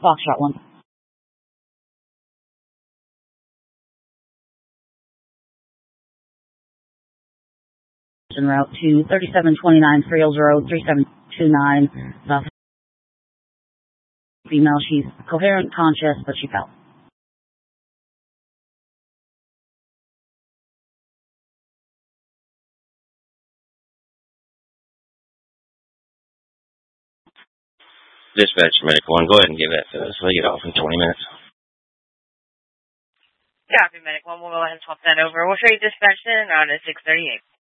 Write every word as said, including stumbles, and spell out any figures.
Foxtrot one. En route to thirty-seven twenty-nine Frails Road, three seven two nine. The female, she's coherent, conscious, but she fell. Dispatch, Medic one, go ahead and give that to us. We'll get off in twenty minutes. Copy, Medic one. We'll go ahead and swap that over. We'll show you dispatch in around at six thirty-eight.